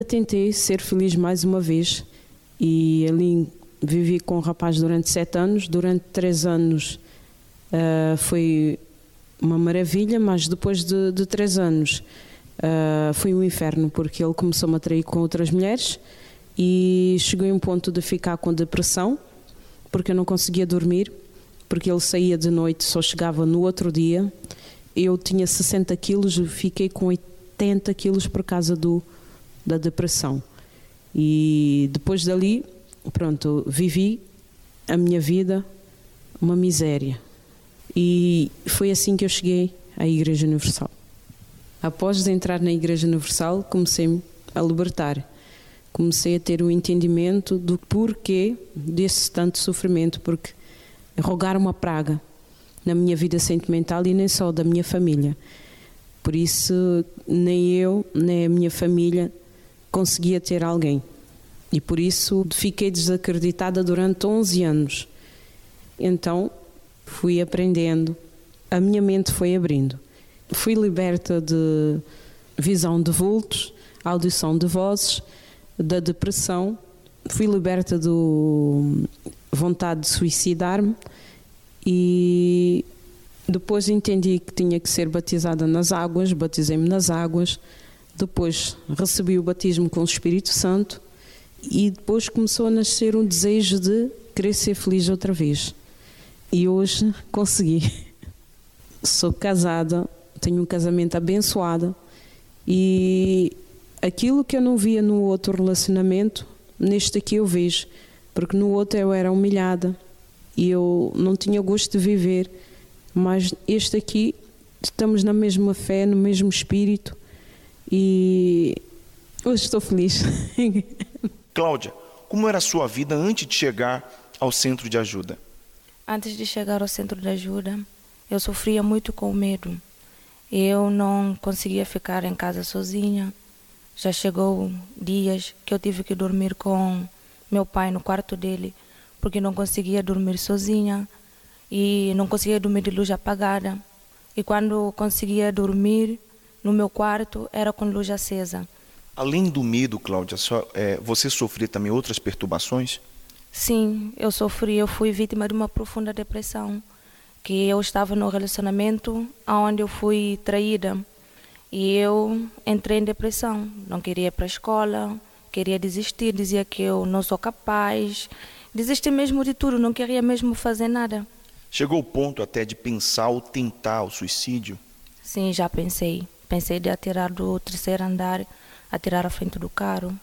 Tentei ser feliz mais uma vez e ali vivi com o rapaz durante 7 anos. Durante 3 anos foi uma maravilha, mas depois de 3 anos foi um inferno, porque ele começou-me a trair com outras mulheres e chegou a um ponto de ficar com depressão, porque eu não conseguia dormir, porque ele saía de noite, só chegava no outro dia. Eu tinha 60 quilos, fiquei com 80 quilos por causa da depressão. E depois dali, pronto, vivi a minha vida uma miséria. E foi assim que eu cheguei à Igreja Universal. Após de entrar na Igreja Universal, comecei-me a libertar. Comecei a ter o entendimento do porquê desse tanto sofrimento, porque rogar uma praga na minha vida sentimental e nem só da minha família. Por isso, nem eu, nem a minha família conseguia ter alguém. E por isso fiquei desacreditada durante 11 anos. Então, fui aprendendo, a minha mente foi abrindo. Fui liberta de visão de vultos, audição de vozes, da depressão, fui liberta da vontade de suicidar-me e depois entendi que tinha que ser batizada nas águas, batizei-me nas águas, depois recebi o batismo com o Espírito Santo e depois começou a nascer um desejo de querer ser feliz outra vez. E hoje consegui. Sou casada, tenho um casamento abençoado e aquilo que eu não via no outro relacionamento, neste aqui eu vejo, porque no outro eu era humilhada e eu não tinha gosto de viver, mas este aqui estamos na mesma fé, no mesmo espírito e hoje estou feliz. Cláudia, como era a sua vida antes de chegar ao centro de ajuda? Antes de chegar ao centro de ajuda, eu sofria muito com medo. Eu não conseguia ficar em casa sozinha. Já chegou dias que eu tive que dormir com meu pai no quarto dele, porque não conseguia dormir sozinha e não conseguia dormir de luz apagada. E quando conseguia dormir no meu quarto, era com luz acesa. Além do medo, Cláudia, você sofria também outras perturbações? Sim, eu fui vítima de uma profunda depressão, que eu estava num relacionamento onde eu fui traída e eu entrei em depressão, não queria ir para a escola, queria desistir, dizia que eu não sou capaz, desisti mesmo de tudo, não queria mesmo fazer nada. Chegou o ponto até de pensar ou tentar o suicídio? Sim, já pensei de atirar do 3º andar, atirar à frente do carro.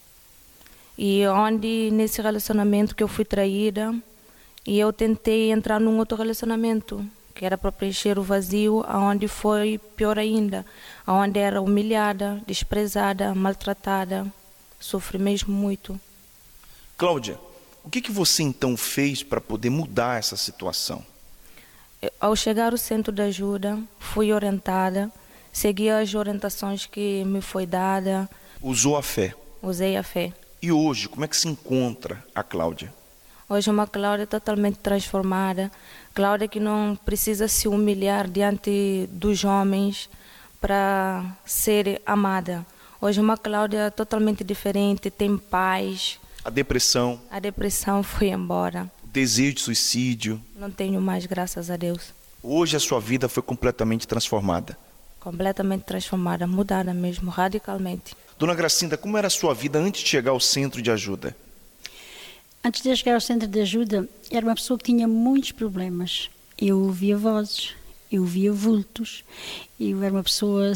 E onde nesse relacionamento que eu fui traída, e eu tentei entrar num outro relacionamento, que era para preencher o vazio, aonde foi pior ainda, aonde era humilhada, desprezada, maltratada, sofri mesmo muito. Cláudia, o que você então fez para poder mudar essa situação? Ao chegar ao centro de ajuda, fui orientada, segui as orientações que me foi dada. Usou a fé? Usei a fé. E hoje, como é que se encontra a Cláudia? Hoje uma Cláudia totalmente transformada, Cláudia que não precisa se humilhar diante dos homens para ser amada. Hoje uma Cláudia totalmente diferente, tem paz. A depressão? A depressão foi embora. O desejo de suicídio? Não tenho mais, graças a Deus. Hoje a sua vida foi completamente transformada? Completamente transformada, mudada mesmo, radicalmente. Dona Gracinda, como era a sua vida antes de chegar ao centro de ajuda? Antes de chegar ao centro de ajuda, era uma pessoa que tinha muitos problemas. Eu ouvia vozes, eu via vultos, eu era uma pessoa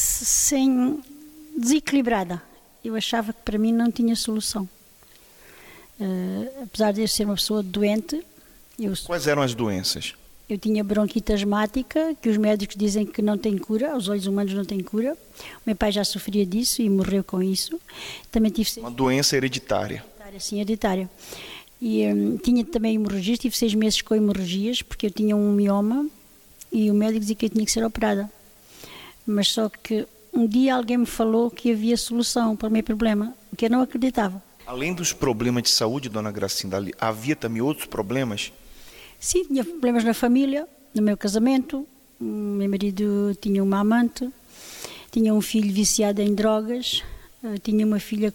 desequilibrada. Eu achava que para mim não tinha solução. Apesar de eu ser uma pessoa doente... Quais eram as doenças? Eu tinha bronquite asmática, que os médicos dizem que não tem cura, os olhos humanos não têm cura. O meu pai já sofria disso e morreu com isso. Também tive... Uma doença hereditária. Sim, hereditária. E tinha também hemorragias, tive 6 meses com hemorragias, porque eu tinha um mioma e o médico dizia que eu tinha que ser operada. Mas só que um dia alguém me falou que havia solução para o meu problema, o que eu não acreditava. Além dos problemas de saúde, Dona Gracinda, havia também outros problemas? Sim, tinha problemas na família, no meu casamento. Meu marido tinha uma amante, tinha um filho viciado em drogas, tinha uma filha